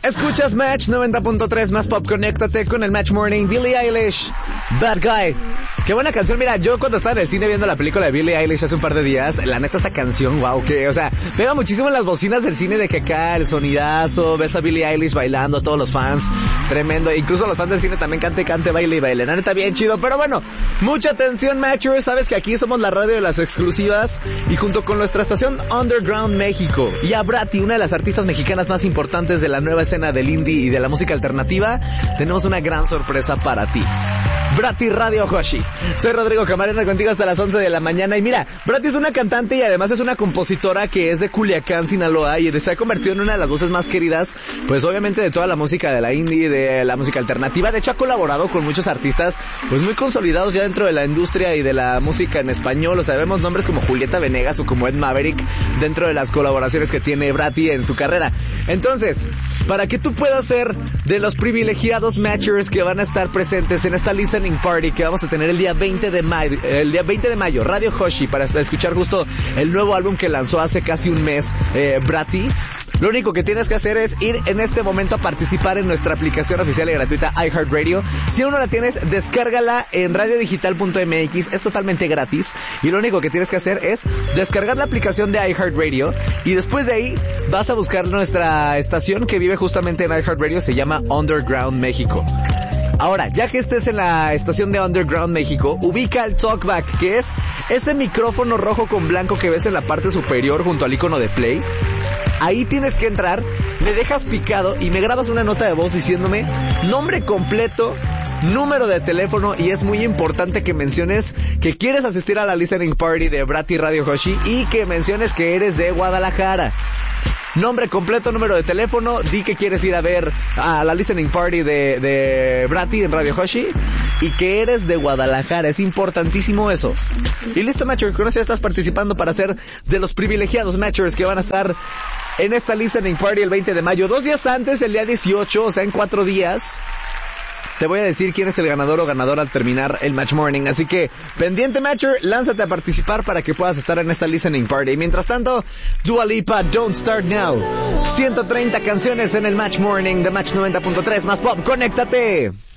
Escuchas Match 90.3 más pop. Conéctate con el Match Morning. Billie Eilish, Bad Guy. Qué buena canción. Mira, yo cuando estaba en el cine viendo la película de Billie Eilish hace un par de días, la neta esta canción, wow, que, o sea, pega muchísimo en las bocinas del cine, de que acá el sonidazo, ves a Billie Eilish bailando, a todos los fans, tremendo. Incluso los fans del cine también cante, baile y baile. La neta bien chido. Pero bueno, mucha atención, Matchers. Sabes que aquí somos la radio de las exclusivas y junto con nuestra estación Underground México y a Bratty, una de las artistas mexicanas más importantes de la nueva escena del indie y de la música alternativa, tenemos una gran sorpresa para ti. Bratty Radio Hoshi. Soy Rodrigo Camarena contigo hasta las 11 de la mañana. Y mira, Bratty es una cantante y además es una compositora que es de Culiacán, Sinaloa, y se ha convertido en una de las voces más queridas, pues obviamente de toda la música de la indie, de la música alternativa. De hecho ha colaborado con muchos artistas pues muy consolidados ya dentro de la industria y de la música en español. O sea, vemos nombres como Julieta Venegas o como Ed Maverick dentro de las colaboraciones que tiene Bratty en su carrera. Entonces, para que tú puedas ser de los privilegiados matchers que van a estar presentes en esta listening party que vamos a tener el día 20 de mayo, Radio Hoshi, para escuchar justo el nuevo álbum que lanzó hace casi un mes, Bratty. Lo único que tienes que hacer es ir en este momento a participar en nuestra aplicación oficial y gratuita iHeartRadio. Si aún no la tienes, descárgala en radiodigital.mx, es totalmente gratis. Y lo único que tienes que hacer es descargar la aplicación de iHeartRadio y después de ahí vas a buscar nuestra estación que vive justamente en iHeartRadio, se llama Underground México. Ahora, ya que estés en la estación de Underground México, ubica el TalkBack, que es ese micrófono rojo con blanco que ves en la parte superior junto al icono de play. Ahí tienes que entrar, me dejas picado y me grabas una nota de voz diciéndome nombre completo, número de teléfono, y es muy importante que menciones que quieres asistir a la listening party de Bratty Radio Hoshi y que menciones que eres de Guadalajara. Nombre completo, número de teléfono, di que quieres ir a ver a la listening party de Bratty en Radio Hoshi y que eres de Guadalajara. Es importantísimo eso. Y listo, Matcher, con eso ya estás participando para ser de los privilegiados Matchers que van a estar en esta listening party el 20 de mayo. 2 días antes, el día 18, o sea, en 4 días, te voy a decir quién es el ganador o ganadora al terminar el Match Morning. Así que, pendiente Matcher, lánzate a participar para que puedas estar en esta listening party. Mientras tanto, Dua Lipa, Don't Start Now. 130 canciones en el Match Morning de Match 90.3 más pop. ¡Conéctate!